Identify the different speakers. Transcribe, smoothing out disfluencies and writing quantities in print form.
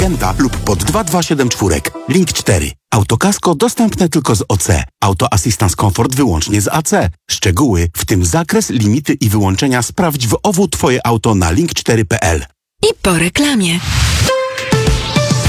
Speaker 1: Genta lub pod 2274. Link 4. Autokasko dostępne tylko z OC. Auto Assistance Comfort wyłącznie z AC. Szczegóły, w tym zakres, limity i wyłączenia sprawdź w OWU Twoje auto na link4.pl.
Speaker 2: I po reklamie.